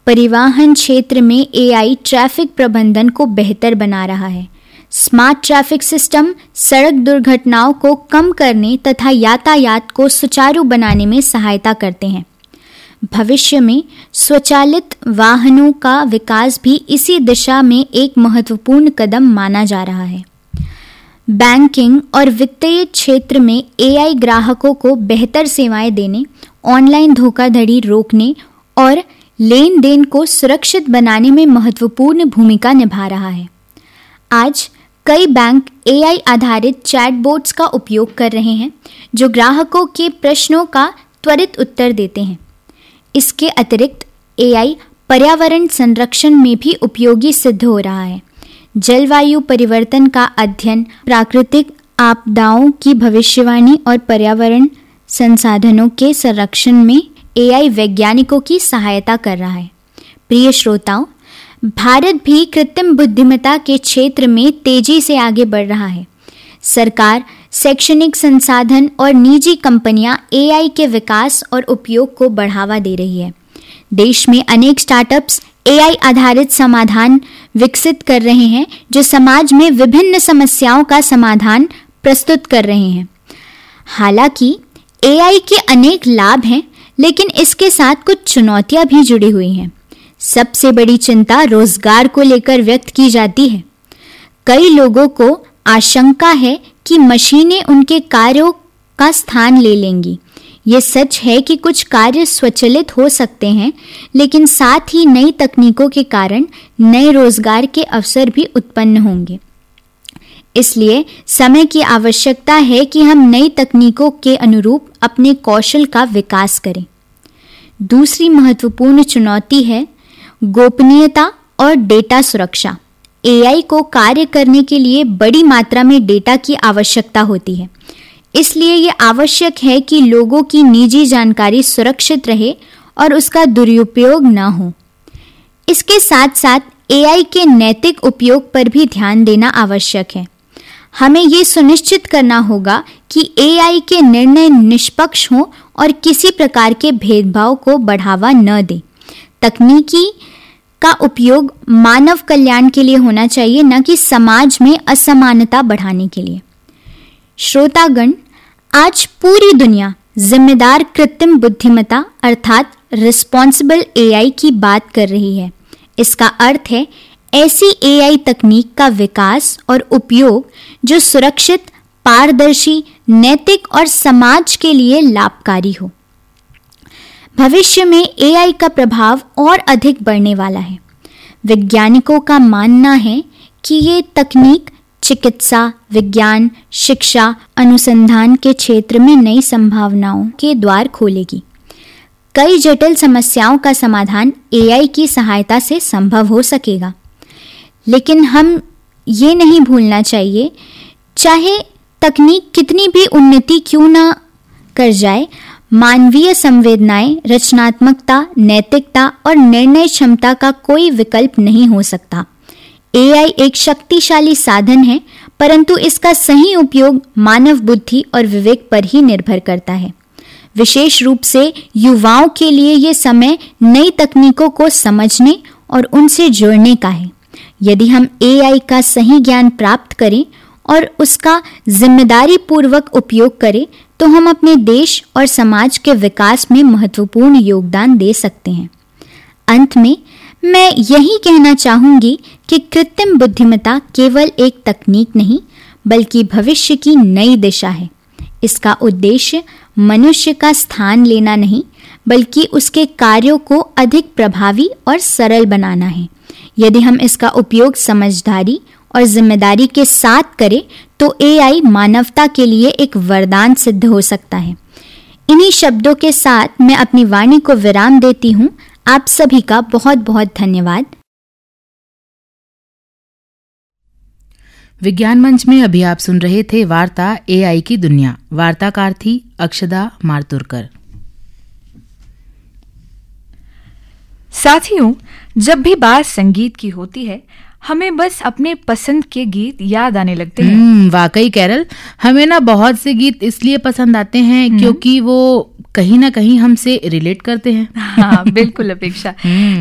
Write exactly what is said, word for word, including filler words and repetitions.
परिवहन क्षेत्र में एआई ट्रैफिक प्रबंधन को बेहतर बना रहा है। स्मार्ट ट्रैफिक सिस्टम सड़क दुर्घटनाओं को कम करने तथा यातायात को सुचारू बनाने में सहायता करते हैं। भविष्य में स्वचालित वाहनों का विकास भी इसी दिशा में एक महत्वपूर्ण कदम माना जा रहा है। बैंकिंग और वित्तीय क्षेत्र में एआई ग्राहकों को बेहतर सेवाएं देने, ऑनलाइन धोखाधड़ी रोकने और लेन देन को सुरक्षित बनाने में महत्वपूर्ण भूमिका निभा रहा है। आज कई बैंक एआई आधारित चैटबॉट्स का उपयोग कर रहे हैं जो ग्राहकों के प्रश्नों का त्वरित उत्तर देते हैं। इसके अतिरिक्त एआई पर्यावरण संरक्षण में भी उपयोगी सिद्ध हो रहा है। जलवायु परिवर्तन का अध्ययन, प्राकृतिक आपदाओं की भविष्यवाणी और पर्यावरण संसाधनों के संरक्षण में एआई वैज्ञानिकों की सहायता कर रहा है। प्रिय श्रोताओं, भारत भी कृत्रिम बुद्धिमत्ता के क्षेत्र में तेजी से आगे बढ़ रहा है। सरकार, शैक्षणिक संसाधन और निजी कंपनियां एआई के विकास और उपयोग को बढ़ावा दे रही है। देश में अनेक स्टार्टअप्स एआई आधारित समाधान विकसित कर रहे हैं जो समाज में विभिन्न समस्याओं का समाधान प्रस्तुत कर रहे हैं। हालांकि एआई के अनेक लाभ हैं, लेकिन इसके साथ कुछ चुनौतियां भी जुड़ी हुई हैं। सबसे बड़ी चिंता रोजगार को लेकर व्यक्त की जाती है। कई लोगों को आशंका है कि मशीनें उनके कार्यों का स्थान ले लेंगी। ये सच है कि कुछ कार्य स्वचालित हो सकते हैं, लेकिन साथ ही नई तकनीकों के कारण नए रोजगार के अवसर भी उत्पन्न होंगे। इसलिए समय की आवश्यकता है कि हम नई तकनीकों के अनुरूप अपने कौशल का विकास करें। दूसरी महत्वपूर्ण चुनौती है गोपनीयता और डेटा सुरक्षा। एआई को कार्य करने के लिए बड़ी मात्रा में डेटा की आवश्यकता होती है। इसलिए ये आवश्यक है कि लोगों की निजी जानकारी सुरक्षित रहे और उसका दुरुपयोग न हो। इसके साथ साथ एआई के नैतिक उपयोग पर भी ध्यान देना आवश्यक है। हमें ये सुनिश्चित करना होगा कि एआई के निर्णय निष्पक्ष हों और किसी प्रकार के भेदभाव को बढ़ावा न दें। तकनीकी का उपयोग मानव कल्याण के लिए होना चाहिए, न कि समाज में असमानता बढ़ाने के लिए। श्रोतागण, आज पूरी दुनिया जिम्मेदार कृत्रिम बुद्धिमत्ता अर्थात रिस्पॉन्सिबल एआई की बात कर रही है। इसका अर्थ है ऐसी एआई तकनीक का विकास और उपयोग जो सुरक्षित, पारदर्शी, नैतिक और समाज के लिए लाभकारी हो। भविष्य में एआई का प्रभाव और अधिक बढ़ने वाला है। वैज्ञानिकों का मानना है कि ये तकनीक चिकित्सा, विज्ञान, शिक्षा, अनुसंधान के क्षेत्र में नई संभावनाओं के द्वार खोलेगी। कई जटिल समस्याओं का समाधान एआई की सहायता से संभव हो सकेगा। लेकिन हम ये नहीं भूलना चाहिए, चाहे तकनीक कितनी भी उन्नति क्यों ना कर जाए, मानवीय संवेदनाएं, रचनात्मकता, नैतिकता और निर्णय क्षमता का कोई विकल्प नहीं हो सकता। एआई एक शक्तिशाली साधन है, परंतु इसका सही उपयोग मानव बुद्धि और विवेक पर ही निर्भर करता है। विशेष रूप से युवाओं के लिए ये समय नई तकनीकों को समझने और उनसे जुड़ने का है। यदि हम एआई का सही ज्ञान प्राप्त करें और उसका जिम्मेदारी पूर्वक उपयोग करें, तो हम अपने देश और समाज के विकास में महत्वपूर्ण योगदान दे सकते हैं। अंत में मैं यही कहना चाहूँगी कि कृत्रिम बुद्धिमत्ता केवल एक तकनीक नहीं, बल्कि भविष्य की नई दिशा है। इसका उद्देश्य मनुष्य का स्थान लेना नहीं, बल्कि उसके कार्यों को अधिक प्रभावी और सरल बनाना है। यदि हम इसका उपयोग समझदारी और जिम्मेदारी के साथ करें, तो एआई मानवता के लिए एक वरदान सिद्ध हो सकता है। इन्हीं शब्दों के साथ मैं अपनी वाणी को विराम देती हूँ। आप सभी का बहुत बहुत धन्यवाद। विज्ञान मंच में अभी आप सुन रहे थे वार्ता एआई की दुनिया। वार्ताकार थी अक्षदा मारतुरकर। साथियों, जब भी बात संगीत की होती है, हमें बस अपने पसंद के गीत याद आने लगते हैं। वाकई कैरल, हमें ना बहुत से गीत इसलिए पसंद आते हैं क्योंकि वो कहीं ना कहीं हमसे रिलेट करते हैं। हाँ, बिल्कुल अपेक्षा।